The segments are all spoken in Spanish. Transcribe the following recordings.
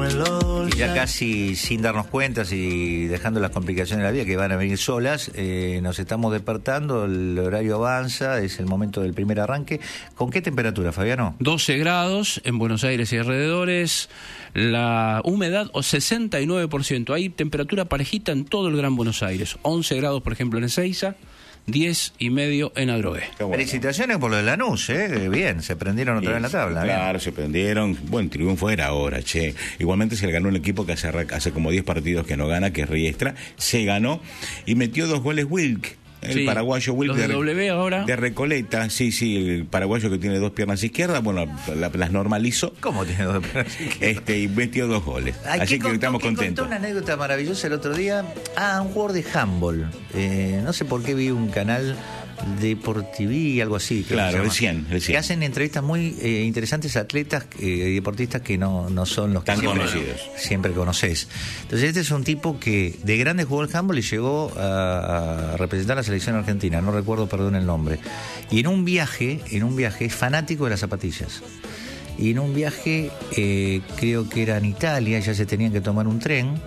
Y ya casi sin darnos cuenta y dejando las complicaciones de la vida que van a venir solas, nos estamos despertando, el horario avanza, es el momento del primer arranque. ¿Con qué temperatura, Fabiano? 12 grados en Buenos Aires y alrededores, la humedad 69%, hay temperatura parejita en todo el Gran Buenos Aires, 11 grados por ejemplo en Ezeiza, 10,5 en Adrogué. Bueno. Felicitaciones por lo de Lanús, bien, se prendieron otra vez en la tabla. Claro, bien. Se prendieron, buen triunfo era ahora, che. Igualmente se le ganó un equipo que hace como 10 partidos que no gana, que es Riestra, se ganó y metió 2 goles Wilk. El paraguayo Wilk de W ahora. De Recoleta, sí, el paraguayo que tiene 2 piernas izquierdas, bueno, las normalizó. ¿Cómo tiene 2 piernas izquierdas? Y metió 2 goles. Así que estamos contentos. Contó una anécdota maravillosa el otro día. Un jugador de handball. No sé por qué vi un canal Deportiví, algo así. Claro, recién. Que hacen entrevistas muy interesantes a atletas y deportistas que no son los tan que conocidos. Siempre conocés. Entonces este es un tipo que de grande jugó al handball y llegó a representar a la selección argentina, no recuerdo, perdón, el nombre. Y en un viaje es fanático de las zapatillas. Y en un viaje, creo que era en Italia, ya se tenían que tomar un tren.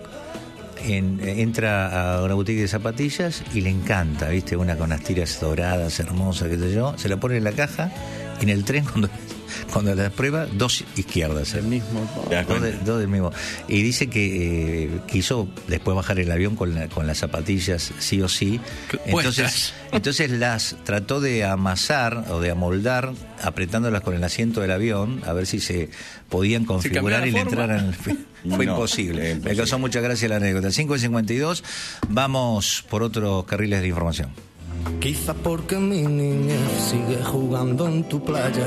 Entra a una boutique de zapatillas y le encanta, ¿viste? Una con las tiras doradas, hermosas, qué sé yo. Se la pone en la caja y en el tren cuando la prueba, 2 izquierdas. El mismo. Dos del mismo. Y dice que quiso después bajar el avión con las zapatillas sí o sí. Entonces las trató de amasar o de amoldar, apretándolas con el asiento del avión, a ver si se podían configurar y le entraran. Fue imposible. Me causó mucha gracia la anécdota. 5:52, vamos por otros carriles de información. Quizá porque mi niñez sigue jugando en tu playa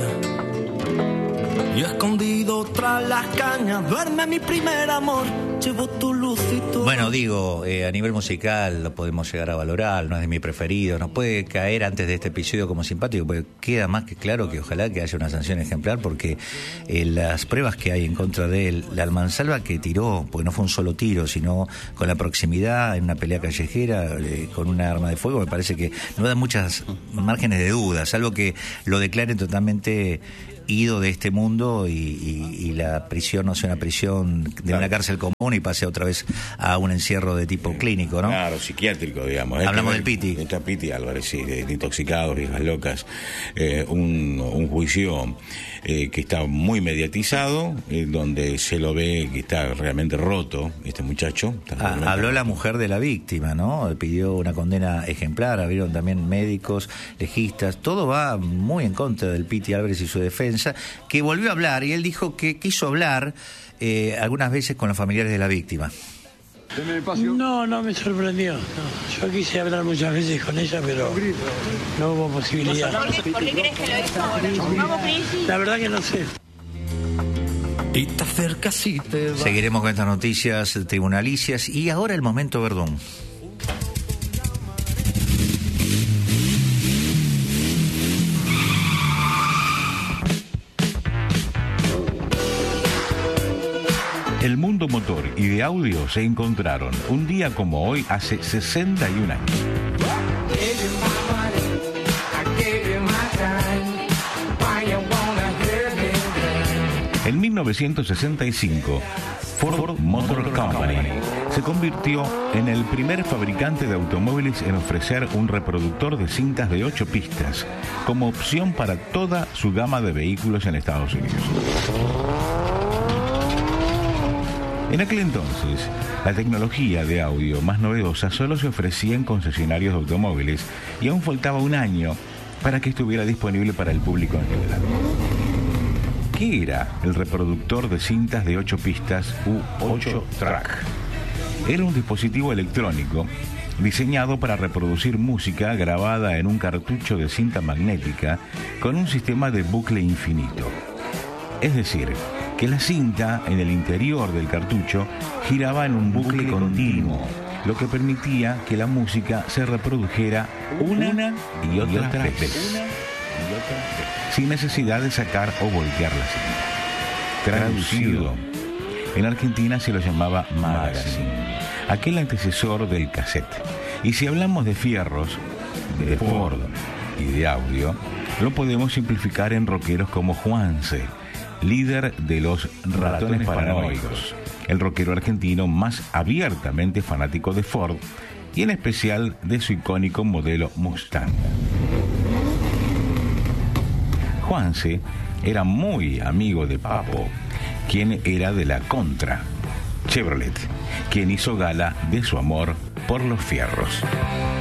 y escondido tras las cañas duerme mi primer amor. Llevo tu lucito. Bueno, digo, a nivel musical lo podemos llegar a valorar, no es de mi preferido, nos puede caer antes de este episodio como simpático, porque queda más que claro que ojalá que haya una sanción ejemplar, porque las pruebas que hay en contra de él, la almansalva que tiró, porque no fue un solo tiro, sino con la proximidad en una pelea callejera, con una arma de fuego, me parece que no da muchas márgenes de duda, salvo que lo declaren totalmente ido de este mundo y la prisión no sea una prisión de una cárcel común y pase otra vez a un encierro de tipo clínico, ¿no? Claro, psiquiátrico, digamos. Hablamos del Piti. Está Piti Álvarez, sí, de intoxicados, viejas locas. Un juicio que está muy mediatizado, donde se lo ve que está realmente roto este muchacho. Habló la mujer de la víctima, ¿no? Pidió una condena ejemplar, abrieron también médicos, legistas, todo va muy en contra del Piti Álvarez y su defensa, que volvió a hablar y él dijo que quiso hablar algunas veces con los familiares de la víctima. No me sorprendió. No. Yo quise hablar muchas veces con ella, pero no hubo posibilidad. ¿Por qué crees que lo hizo ahora? La verdad que no sé. Y te acercas y te vas. Seguiremos con estas noticias tribunalicias y ahora el momento Verdún. El mundo motor y de audio se encontraron un día como hoy hace 61 años. En 1965, Ford Motor Company se convirtió en el primer fabricante de automóviles en ofrecer un reproductor de cintas de 8 pistas como opción para toda su gama de vehículos en Estados Unidos. En aquel entonces, la tecnología de audio más novedosa solo se ofrecía en concesionarios de automóviles y aún faltaba un año para que estuviera disponible para el público en general. ¿Qué era el reproductor de cintas de 8 pistas U8 Track? Era un dispositivo electrónico diseñado para reproducir música grabada en un cartucho de cinta magnética con un sistema de bucle infinito. Es decir, que la cinta en el interior del cartucho giraba en un bucle continuo, lo que permitía que la música se reprodujera una y otra vez, sin necesidad de sacar o voltear la cinta. Traducido, en Argentina se lo llamaba magazine, aquel antecesor del cassette. Y si hablamos de fierros, de Ford y de audio, lo podemos simplificar en rockeros como Juanse, líder de los Ratones Paranoicos, el rockero argentino más abiertamente fanático de Ford y en especial de su icónico modelo Mustang. Juanse era muy amigo de Papo, quien era de la Contra Chevrolet, quien hizo gala de su amor por los fierros.